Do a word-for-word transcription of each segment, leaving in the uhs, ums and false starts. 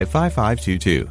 five five two two.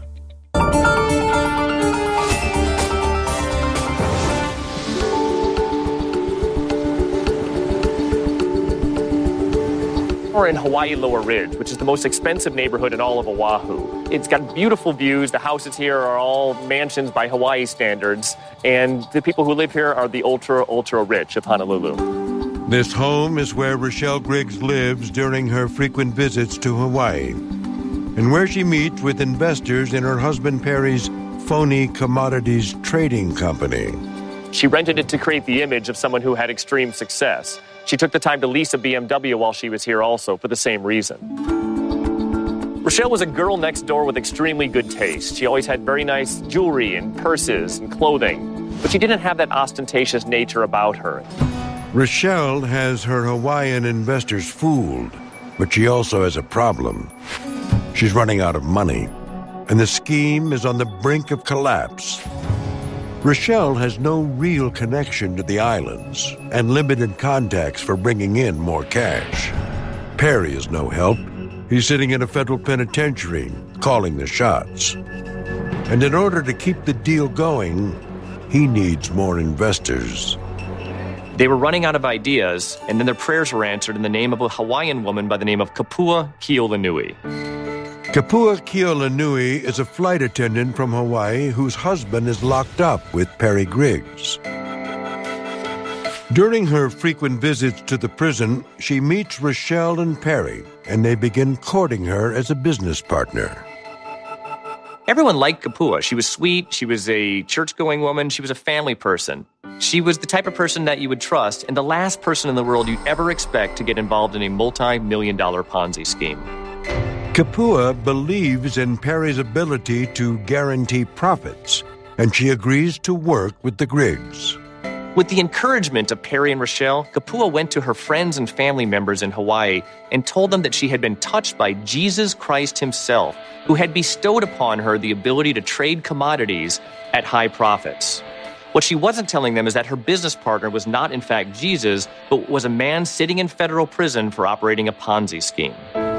We're in Hawaii Lower Ridge, which is the most expensive neighborhood in all of Oahu. It's got beautiful views. The houses here are all mansions by Hawaii standards, and the people who live here are the ultra, ultra rich of Honolulu. This home is where Rochelle Griggs lives during her frequent visits to Hawaii, and where she meets with investors in her husband Perry's phony commodities trading company. She rented it to create the image of someone who had extreme success. She took the time to lease a B M W while she was here also for the same reason. Rochelle was a girl next door with extremely good taste. She always had very nice jewelry and purses and clothing, but she didn't have that ostentatious nature about her. Rochelle has her Hawaiian investors fooled, but she also has a problem. She's running out of money, and the scheme is on the brink of collapse. Rochelle has no real connection to the islands and limited contacts for bringing in more cash. Perry is no help. He's sitting in a federal penitentiary, calling the shots. And in order to keep the deal going, he needs more investors. They were running out of ideas, and then their prayers were answered in the name of a Hawaiian woman by the name of Kapua Kiolanui. Kapua Kiolanui is a flight attendant from Hawaii whose husband is locked up with Perry Griggs. During her frequent visits to the prison, she meets Rochelle and Perry, and they begin courting her as a business partner. Everyone liked Kapua. She was sweet, she was a church-going woman, she was a family person. She was the type of person that you would trust, and the last person in the world you'd ever expect to get involved in a multi-million dollar Ponzi scheme. Kapua believes in Perry's ability to guarantee profits, and she agrees to work with the Griggs. With the encouragement of Perry and Rochelle, Kapua went to her friends and family members in Hawaii and told them that she had been touched by Jesus Christ himself, who had bestowed upon her the ability to trade commodities at high profits. What she wasn't telling them is that her business partner was not in fact Jesus, but was a man sitting in federal prison for operating a Ponzi scheme.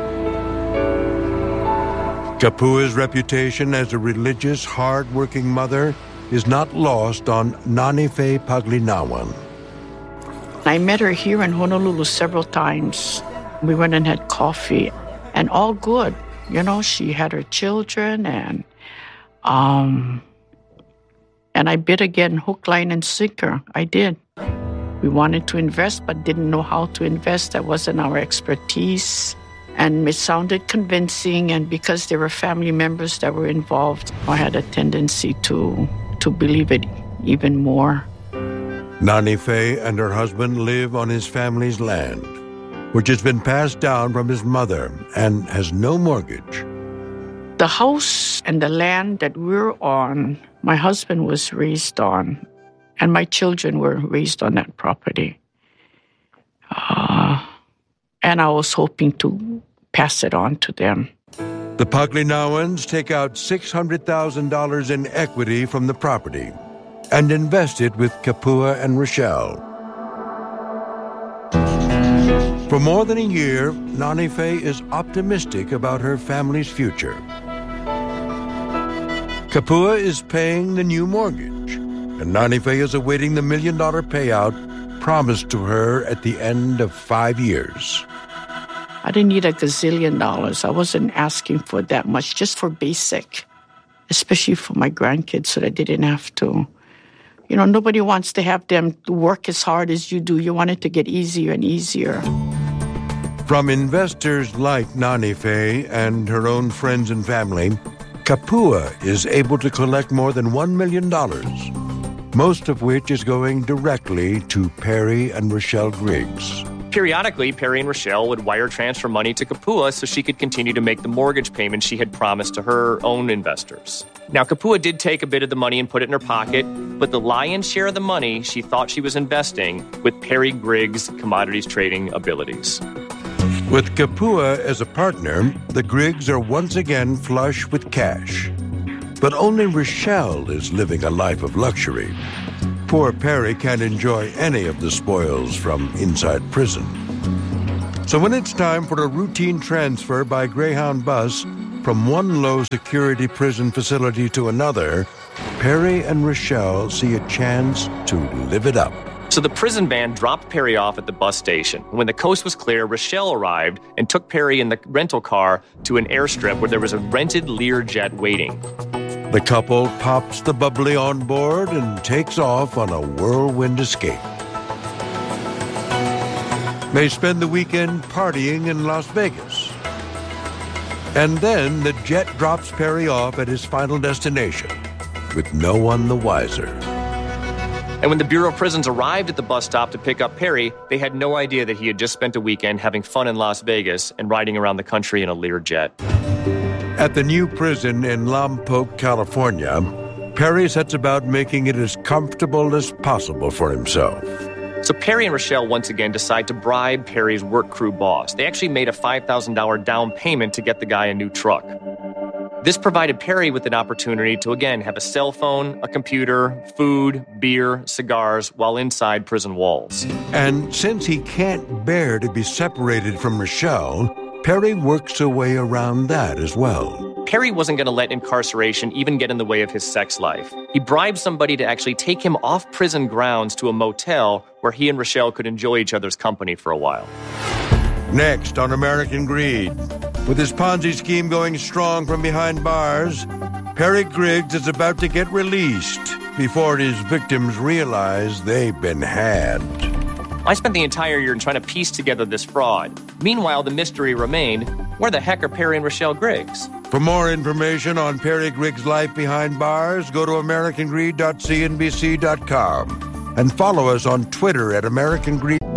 Kapua's reputation as a religious, hard-working mother is not lost on Nanife Paglinawan. I met her here in Honolulu several times. We went and had coffee, and all good. You know, she had her children, and um, and I bid again, hook, line, and sinker. I did. We wanted to invest, but didn't know how to invest. That wasn't our expertise. And it sounded convincing, and because there were family members that were involved, I had a tendency to to believe it even more. Nanife and her husband live on his family's land, which has been passed down from his mother and has no mortgage. The house and the land that we're on, my husband was raised on, and my children were raised on that property. Uh, and I was hoping to pass it on to them. The Paglinawans take out six hundred thousand dollars in equity from the property and invest it with Kapua and Rochelle. For more than a year, Nanife is optimistic about her family's future. Kapua is paying the new mortgage, and Nanife is awaiting the million-dollar payout promised to her at the end of five years. I didn't need a gazillion dollars. I wasn't asking for that much, just for basic, especially for my grandkids so that they didn't have to. You know, nobody wants to have them work as hard as you do. You want it to get easier and easier. From investors like Nanife and her own friends and family, Kapua is able to collect more than one million dollars, most of which is going directly to Perry and Rochelle Griggs. Periodically, Perry and Rochelle would wire transfer money to Kapua so she could continue to make the mortgage payments she had promised to her own investors. Now, Kapua did take a bit of the money and put it in her pocket, but the lion's share of the money she thought she was investing with Perry Griggs' commodities trading abilities. With Kapua as a partner, the Griggs are once again flush with cash. But only Rochelle is living a life of luxury. Poor Perry can't enjoy any of the spoils from inside prison. So when it's time for a routine transfer by Greyhound bus, from one low-security prison facility to another, Perry and Rochelle see a chance to live it up. So the prison van dropped Perry off at the bus station. When the coast was clear, Rochelle arrived and took Perry in the rental car to an airstrip where there was a rented Learjet waiting. The couple pops the bubbly on board and takes off on a whirlwind escape. They spend the weekend partying in Las Vegas. And then the jet drops Perry off at his final destination, with no one the wiser. And when the Bureau of Prisons arrived at the bus stop to pick up Perry, they had no idea that he had just spent a weekend having fun in Las Vegas and riding around the country in a Learjet. At the new prison in Lompoc, California, Perry sets about making it as comfortable as possible for himself. So Perry and Rochelle once again decide to bribe Perry's work crew boss. They actually made a five thousand dollars down payment to get the guy a new truck. This provided Perry with an opportunity to again have a cell phone, a computer, food, beer, cigars while inside prison walls. And since he can't bear to be separated from Rochelle, Perry works a way around that as well. Perry wasn't going to let incarceration even get in the way of his sex life. He bribed somebody to actually take him off prison grounds to a motel where he and Rochelle could enjoy each other's company for a while. Next on American Greed, with his Ponzi scheme going strong from behind bars, Perry Griggs is about to get released before his victims realize they've been had. I spent the entire year trying to piece together this fraud. Meanwhile, the mystery remained, where the heck are Perry and Rochelle Griggs? For more information on Perry Griggs' life behind bars, go to american greed dot c n b c dot com and follow us on Twitter at American Greed.